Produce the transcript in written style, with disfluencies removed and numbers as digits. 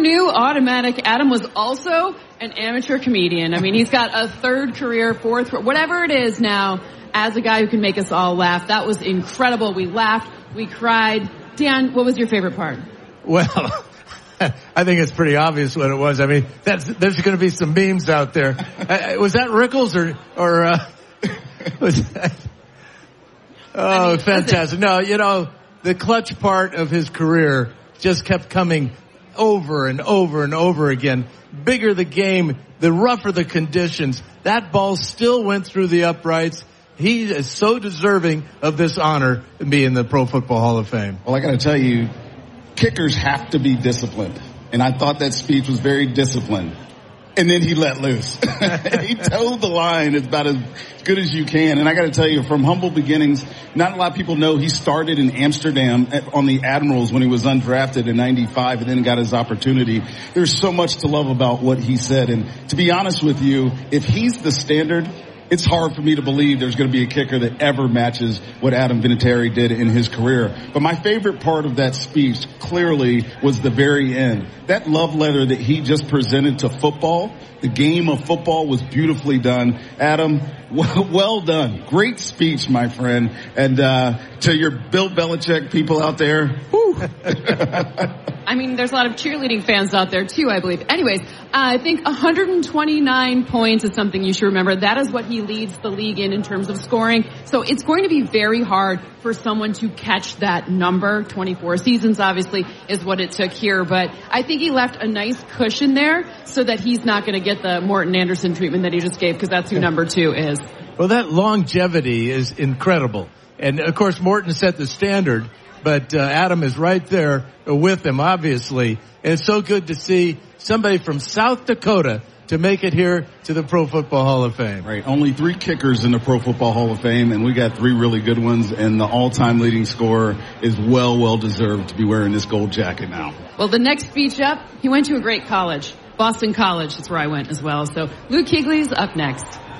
knew automatic Adam was also an amateur comedian? I mean, he's got a third career, fourth, whatever it is now, as a guy who can make us all laugh. That was incredible. We laughed. We cried. Dan, what was your favorite part? Well, I think it's pretty obvious what it was. I mean, there's going to be some memes out there. Was that Rickles or was that? Oh, fantastic. No, the clutch part of his career just kept coming over and over and over again. Bigger the game, the rougher the conditions. That ball still went through the uprights. He is so deserving of this honor to be in the Pro Football Hall of Fame. Well, I got to tell you, kickers have to be disciplined. And I thought that speech was very disciplined. And then he let loose. He toed the line about as good as you can. And I got to tell you, from humble beginnings, not a lot of people know he started in Amsterdam on the Admirals when he was undrafted in 95 and then got his opportunity. There's so much to love about what he said. And to be honest with you, if he's the standard, it's hard for me to believe there's going to be a kicker that ever matches what Adam Vinatieri did in his career. But my favorite part of that speech clearly was the very end. That love letter that he just presented to football, the game of football, was beautifully done. Adam, well done. Great speech, my friend. And to your Bill Belichick people out there, whew. I mean, there's a lot of cheerleading fans out there, too, I believe. Anyways, I think 129 points is something you should remember. That is what he leads the league in terms of scoring. So it's going to be very hard for someone to catch that number. 24 seasons, obviously, is what it took here. But I think he left a nice cushion there so that he's not going to get the Morton Anderson treatment that he just gave, because that's who number 2 is. Well, that longevity is incredible. And, of course, Morton set the standard. But Adam is right there with him, obviously. And it's so good to see somebody from South Dakota to make it here to the Pro Football Hall of Fame. Right. Only 3 kickers in the Pro Football Hall of Fame, and we got 3 really good ones. And the all-time leading scorer is well deserved to be wearing this gold jacket now. Well, the next speech up, he went to a great college, Boston College. That's where I went as well. So Luke Kuechly's up next.